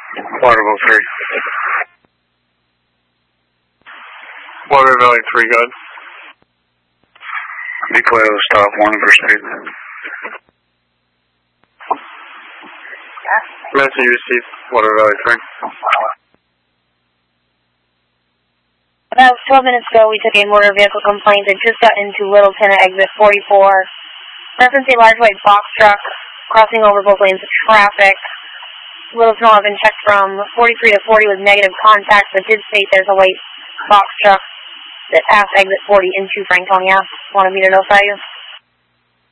Waterville 3. Water Valley 3, good. Declare the stop, 1 and proceed. Message you received, Water Valley 3. About 12 minutes ago, we took a motor vehicle complaint that just got into Littleton at exit 44. Reference a large white box truck crossing over both lanes of traffic. Littleton will have been checked from 43 to 40 with negative contact, but did state there's a white box truck that passed exit 40 into Franconia. Want me to notify you?